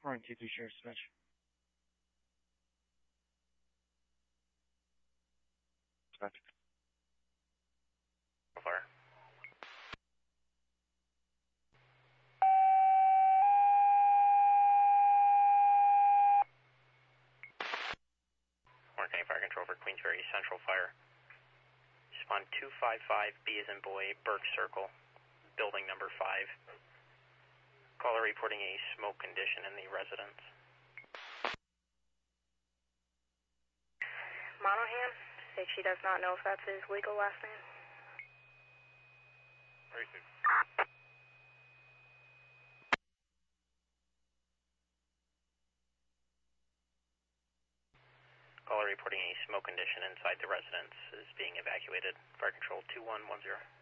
Warren 2-2 Sheriff Dispatch. Dispatch. Fire. Warren County Fire Control for Queensbury Central Fire. Respond 255B as in boy, Burke Circle, building number 5. Caller reporting a smoke condition in the residence. Monahan says she does not know if that's his legal last name. Caller reporting a smoke condition inside the residence is being evacuated. Fire Control 2110.